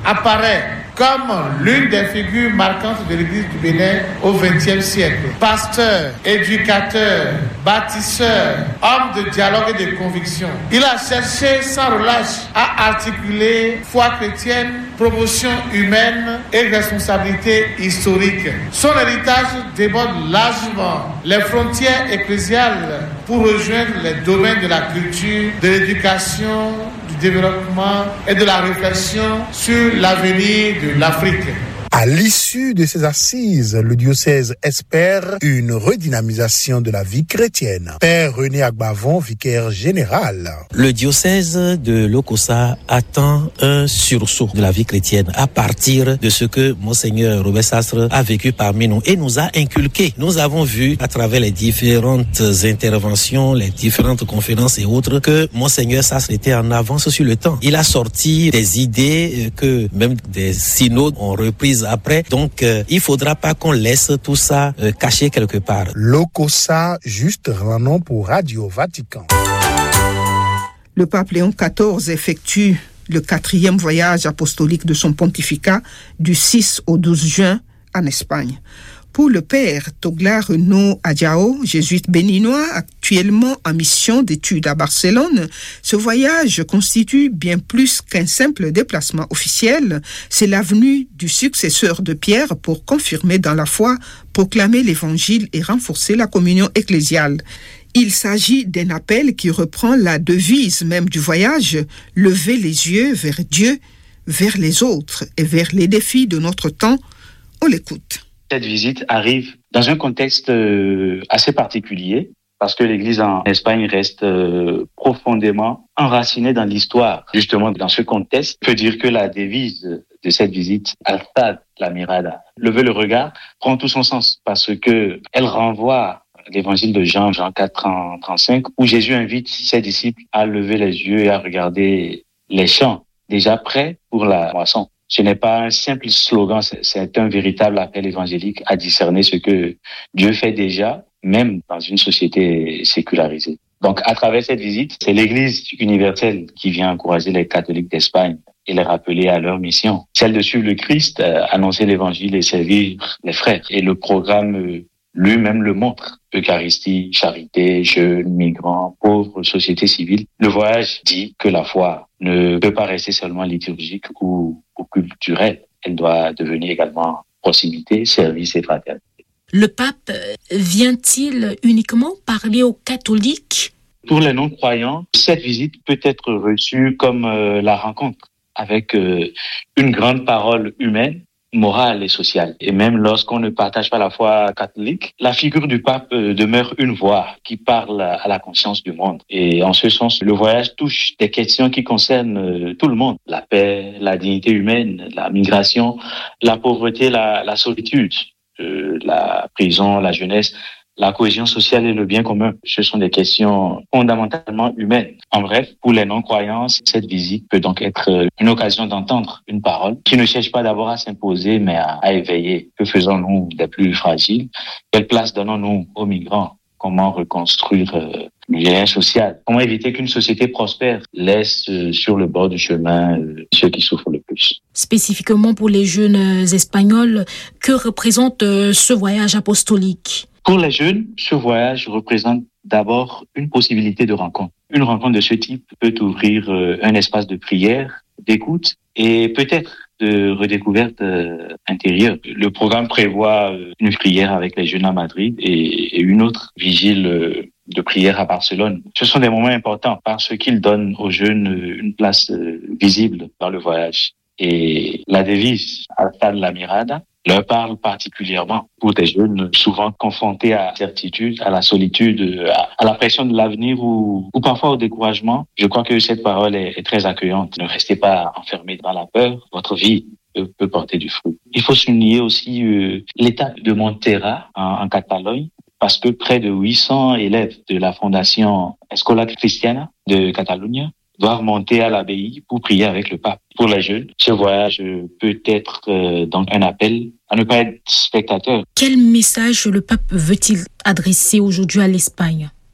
apparaît comme l'une des figures marquantes de l'Église du Bénin au XXe siècle. Pasteur, éducateur, bâtisseur, homme de dialogue et de conviction. Il a cherché sans relâche à articuler foi chrétienne, promotion humaine et responsabilité historique. Son héritage déborde largement les frontières ecclésiales pour rejoindre les domaines de la culture, de l'éducation, du développement et de la réflexion sur l'avenir de l'Afrique. À l'issue de ces assises, le diocèse espère une redynamisation de la vie chrétienne. Père René Agbavon, vicaire général. Le diocèse de Lokossa attend un sursaut de la vie chrétienne à partir de ce que Monseigneur Robert Sastre a vécu parmi nous et nous a inculqué. Nous avons vu à travers les différentes interventions, les différentes conférences et autres que Monseigneur Sastre était en avance sur le temps. Il a sorti des idées que même des synodes ont reprises après. Donc, il faudra pas qu'on laisse tout ça caché quelque part. Lokossa, juste un nom pour Radio Vatican. Le pape Léon XIV effectue le 4e voyage apostolique de son pontificat du 6 au 12 juin en Espagne. Pour le père Togla Renaud Adjao, jésuite béninois actuellement en mission d'études à Barcelone, ce voyage constitue bien plus qu'un simple déplacement officiel. C'est la venue du successeur de Pierre pour confirmer dans la foi, proclamer l'évangile et renforcer la communion ecclésiale. Il s'agit d'un appel qui reprend la devise même du voyage, lever les yeux vers Dieu, vers les autres et vers les défis de notre temps. On l'écoute. Cette visite arrive dans un contexte assez particulier parce que l'Église en Espagne reste profondément enracinée dans l'histoire. Justement, dans ce contexte, on peut dire que la devise de cette visite, Alzad la mirada, lever le regard, prend tout son sens parce que elle renvoie à l'évangile de Jean 4, 35, où Jésus invite ses disciples à lever les yeux et à regarder les champs déjà prêts pour la moisson. Ce n'est pas un simple slogan, c'est un véritable appel évangélique à discerner ce que Dieu fait déjà, même dans une société sécularisée. Donc, à travers cette visite, c'est l'Église universelle qui vient encourager les catholiques d'Espagne et les rappeler à leur mission, celle de suivre le Christ, annoncer l'évangile et servir les frères. Et le programme lui-même le montre. Eucharistie, charité, jeunes, migrants, pauvres, société civile. Le voyage dit que la foi ne peut pas rester seulement liturgique ou culturelle. Elle doit devenir également proximité, service et fraternité. Le pape vient-il uniquement parler aux catholiques ? Pour les non-croyants, cette visite peut être reçue comme la rencontre avec une grande parole humaine, morale et sociale. Et même lorsqu'on ne partage pas la foi catholique, la figure du pape demeure une voix qui parle à la conscience du monde. Et en ce sens, le voyage touche des questions qui concernent tout le monde. La paix, la dignité humaine, la migration, la pauvreté, la solitude, la prison, la jeunesse, la cohésion sociale et le bien commun. Ce sont des questions fondamentalement humaines. En bref, pour les non-croyants, cette visite peut donc être une occasion d'entendre une parole qui ne cherche pas d'abord à s'imposer, mais à éveiller. Que faisons-nous des plus fragiles ? Quelle place donnons-nous aux migrants ? Comment reconstruire le lien social ? Comment éviter qu'une société prospère laisse sur le bord du chemin ceux qui souffrent le plus ? Spécifiquement pour les jeunes espagnols, que représente ce voyage apostolique ? Pour les jeunes, ce voyage représente d'abord une possibilité de rencontre. Une rencontre de ce type peut ouvrir un espace de prière, d'écoute et peut-être de redécouverte intérieure. Le programme prévoit une prière avec les jeunes à Madrid et une autre vigile de prière à Barcelone. Ce sont des moments importants parce qu'ils donnent aux jeunes une place visible dans le voyage. Et la devise Alzad la mirada leur parle particulièrement pour des jeunes souvent confrontés à l'incertitude, à la solitude, à la pression de l'avenir ou parfois au découragement. Je crois que cette parole est très accueillante. Ne restez pas enfermés dans la peur. Votre vie peut porter du fruit. Il faut souligner aussi l'état de Montera en Catalogne, parce que près de 800 élèves de la fondation Escola Cristiana de Catalogne doivent monter à l'abbaye pour prier avec le pape. Pour les jeunes, ce voyage peut être donc un appel à ne pas être spectateur. Quel message le pape veut-il adresser aujourd'hui à l'Espagne ?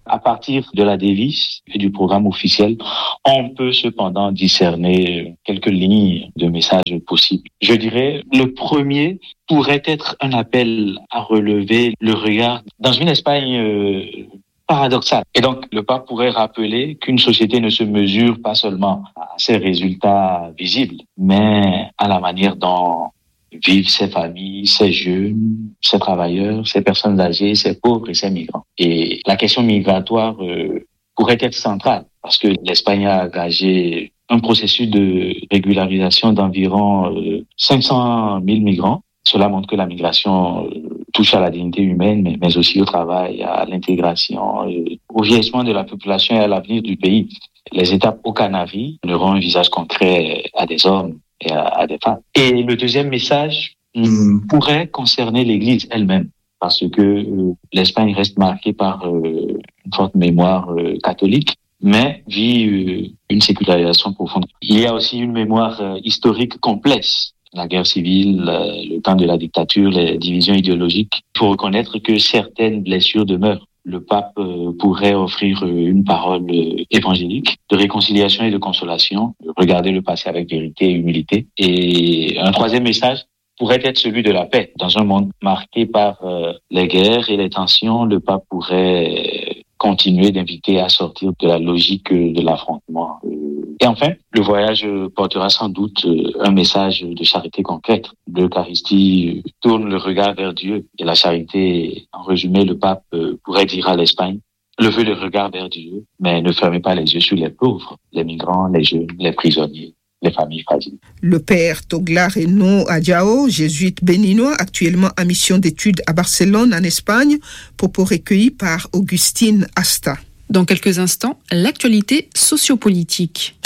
À partir de la devise et du programme officiel, on peut cependant discerner quelques lignes de messages possibles. Je dirais, le premier pourrait être un appel à relever le regard dans une Espagne paradoxale. Et donc, le pape pourrait rappeler qu'une société ne se mesure pas seulement à ses résultats visibles, mais à la manière dont vivent ses familles, ses jeunes, ses travailleurs, ses personnes âgées, ses pauvres et ses migrants. Et la question migratoire pourrait être centrale parce que l'Espagne a engagé un processus de régularisation d'environ 500 000 migrants. Cela montre que la migration touche à la dignité humaine, mais aussi au travail, à l'intégration, au vieillissement de la population et à l'avenir du pays. Les étapes aux Canaries donneront un visage concret à des hommes et à des femmes. Et le deuxième message pourrait concerner l'Église elle-même, parce que l'Espagne reste marquée par une forte mémoire catholique, mais vit une sécularisation profonde. Il y a aussi une mémoire historique complexe. La guerre civile, le temps de la dictature, les divisions idéologiques. Il faut reconnaître que certaines blessures demeurent. Le pape pourrait offrir une parole évangélique de réconciliation et de consolation, regarder le passé avec vérité et humilité. Et un troisième message pourrait être celui de la paix. Dans un monde marqué par les guerres et les tensions, le pape pourrait continuer d'inviter à sortir de la logique de l'affrontement. Et enfin, le voyage portera sans doute un message de charité concrète. L'Eucharistie tourne le regard vers Dieu et la charité, en résumé, le pape pourrait dire à l'Espagne, levez le regard vers Dieu, mais ne fermez pas les yeux sur les pauvres, les migrants, les jeunes, les prisonniers, les familles fragiles. Le père Togla Reno Adjao, jésuite béninois, actuellement en mission d'études à Barcelone, en Espagne, propos recueillis par Augustine Asta. Dans quelques instants, l'actualité sociopolitique.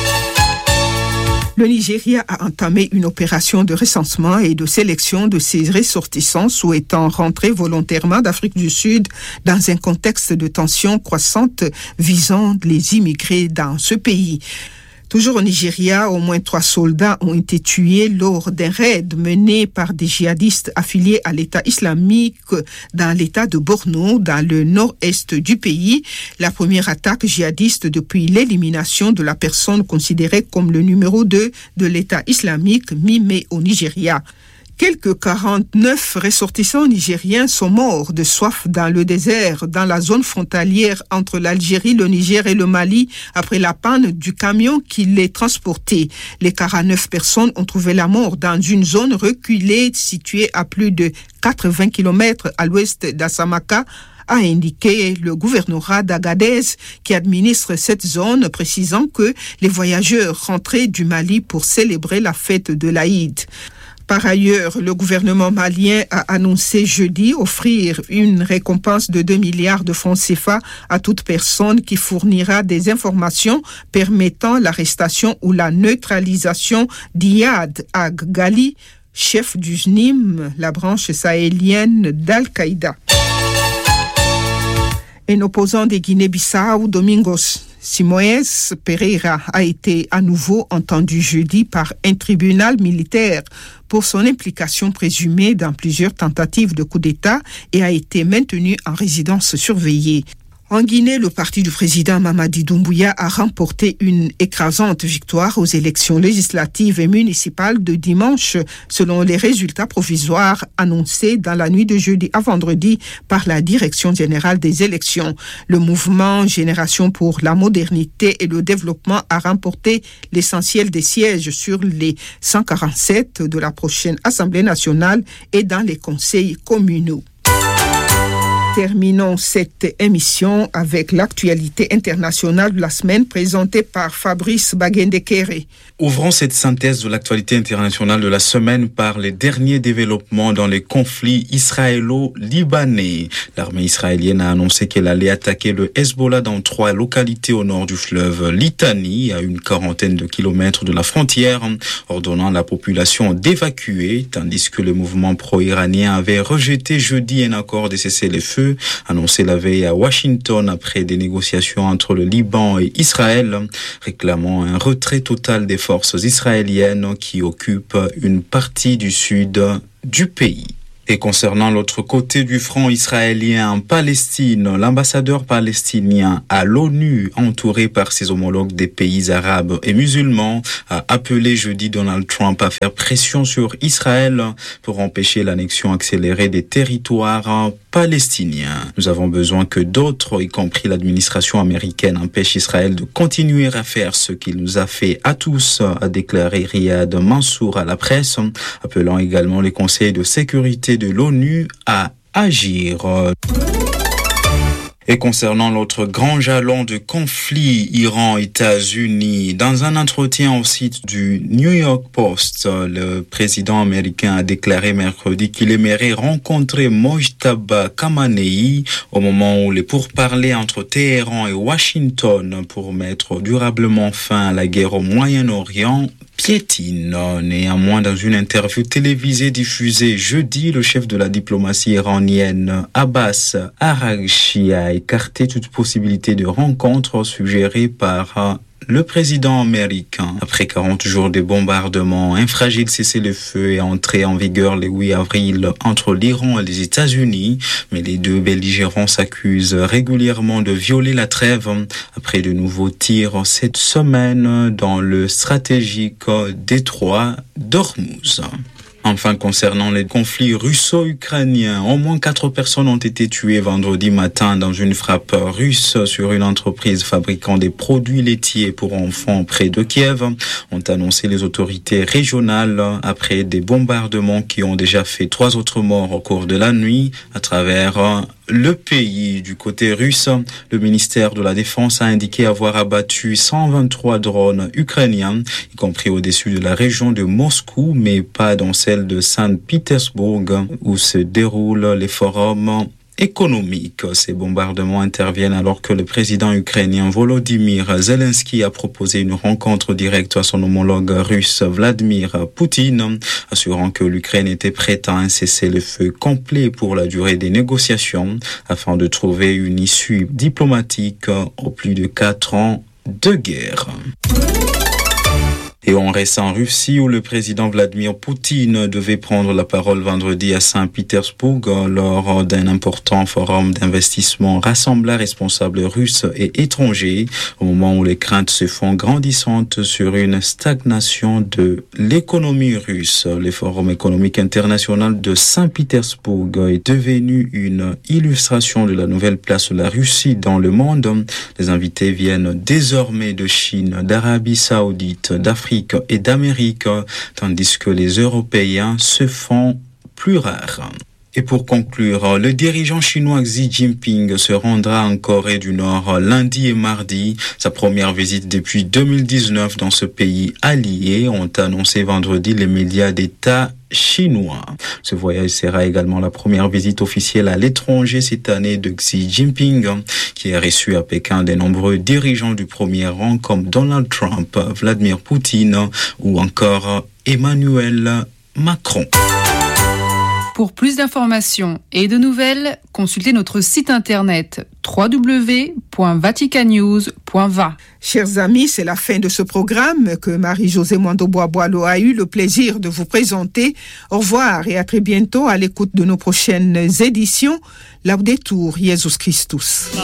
Le Nigeria a entamé une opération de recensement et de sélection de ses ressortissants souhaitant rentrer volontairement d'Afrique du Sud dans un contexte de tensions croissantes visant les immigrés dans ce pays. Toujours au Nigeria, au moins 3 soldats ont été tués lors d'un raid mené par des djihadistes affiliés à l'État islamique dans l'État de Borno, dans le nord-est du pays. La première attaque djihadiste depuis l'élimination de la personne considérée comme le numéro 2 de l'État islamique mi-mai au Nigeria. Quelques 49 ressortissants nigériens sont morts de soif dans le désert, dans la zone frontalière entre l'Algérie, le Niger et le Mali, après la panne du camion qui les transportait. Les 49 personnes ont trouvé la mort dans une zone reculée située à plus de 80 km à l'ouest d'Assamaka, a indiqué le gouvernorat d'Agadez qui administre cette zone, précisant que les voyageurs rentraient du Mali pour célébrer la fête de l'Aïd. Par ailleurs, le gouvernement malien a annoncé jeudi offrir une récompense de 2 milliards de francs CFA à toute personne qui fournira des informations permettant l'arrestation ou la neutralisation d'Iyad Ag-Ghali, chef du SNIM, la branche sahélienne d'Al-Qaïda. Un opposant de Guinée-Bissau, Domingos Simoes Pereira, a été à nouveau entendu jeudi par un tribunal militaire pour son implication présumée dans plusieurs tentatives de coup d'État et a été maintenu en résidence surveillée. En Guinée, le parti du président Mamadi Doumbouya a remporté une écrasante victoire aux élections législatives et municipales de dimanche, selon les résultats provisoires annoncés dans la nuit de jeudi à vendredi par la Direction générale des élections. Le mouvement Génération pour la modernité et le développement a remporté l'essentiel des sièges sur les 147 de la prochaine Assemblée nationale et dans les conseils communaux. Terminons cette émission avec l'actualité internationale de la semaine présentée par Fabrice Bagendekere. Ouvrons cette synthèse de l'actualité internationale de la semaine par les derniers développements dans les conflits israélo-libanais. L'armée israélienne a annoncé qu'elle allait attaquer le Hezbollah dans 3 localités au nord du fleuve Litani, à une 40aine de kilomètres de la frontière, ordonnant à la population d'évacuer, tandis que le mouvement pro-iranien avait rejeté jeudi un accord de cessez-le-feu annoncé la veille à Washington après des négociations entre le Liban et Israël, réclamant un retrait total des forces israéliennes qui occupent une partie du sud du pays. Et concernant l'autre côté du front israélien en Palestine, l'ambassadeur palestinien à l'ONU, entouré par ses homologues des pays arabes et musulmans, a appelé jeudi Donald Trump à faire pression sur Israël pour empêcher l'annexion accélérée des territoires palestiniens. Nous avons besoin que d'autres, y compris l'administration américaine, empêchent Israël de continuer à faire ce qu'il nous a fait à tous, a déclaré Riyad Mansour à la presse, appelant également les conseils de sécurité de l'ONU à agir. Et concernant l'autre grand jalon de conflit Iran-États-Unis, dans un entretien au site du New York Post, le président américain a déclaré mercredi qu'il aimerait rencontrer Mojtaba Khamenei au moment où les pourparlers entre Téhéran et Washington pour mettre durablement fin à la guerre au Moyen-Orient piétine. Néanmoins, dans une interview télévisée diffusée jeudi, le chef de la diplomatie iranienne, Abbas Araghchi, a écarté toute possibilité de rencontre suggérée par le président américain. Après 40 jours de bombardements, un fragile cessez-le-feu est entré en vigueur le 8 avril entre l'Iran et les États-Unis, mais les deux belligérants s'accusent régulièrement de violer la trêve après de nouveaux tirs cette semaine dans le stratégique détroit d'Ormuz. Enfin, concernant les conflits russo-ukrainiens, au moins 4 personnes ont été tuées vendredi matin dans une frappe russe sur une entreprise fabriquant des produits laitiers pour enfants près de Kiev, ont annoncé les autorités régionales après des bombardements qui ont déjà fait 3 autres morts au cours de la nuit à travers le pays. Du côté russe, le ministère de la Défense a indiqué avoir abattu 123 drones ukrainiens, y compris au-dessus de la région de Moscou, mais pas dans celle de Saint-Pétersbourg, où se déroulent les forums économiques. Ces bombardements interviennent alors que le président ukrainien Volodymyr Zelensky a proposé une rencontre directe à son homologue russe Vladimir Poutine, assurant que l'Ukraine était prête à un cessez-le-feu complet pour la durée des négociations afin de trouver une issue diplomatique aux plus de 4 ans de guerre. Et on reste en Russie où le président Vladimir Poutine devait prendre la parole vendredi à Saint-Pétersbourg lors d'un important forum d'investissement rassemblant responsables russes et étrangers au moment où les craintes se font grandissantes sur une stagnation de l'économie russe. Le Forum économique international de Saint-Pétersbourg est devenu une illustration de la nouvelle place de la Russie dans le monde. Les invités viennent désormais de Chine, d'Arabie Saoudite, d'Afrique et d'Amérique, tandis que les Européens se font plus rares. Et pour conclure, le dirigeant chinois Xi Jinping se rendra en Corée du Nord lundi et mardi. Sa première visite depuis 2019 dans ce pays allié, ont annoncé vendredi les médias d'État chinois. Ce voyage sera également la première visite officielle à l'étranger cette année de Xi Jinping, qui est reçu à Pékin des nombreux dirigeants du premier rang comme Donald Trump, Vladimir Poutine ou encore Emmanuel Macron. Pour plus d'informations et de nouvelles, consultez notre site internet www.vaticannews.va. Chers amis, c'est la fin de ce programme que Marie-Josée Mwando-Bois-Boileau a eu le plaisir de vous présenter. Au revoir et à très bientôt à l'écoute de nos prochaines éditions. Laudetur Jesus Christus.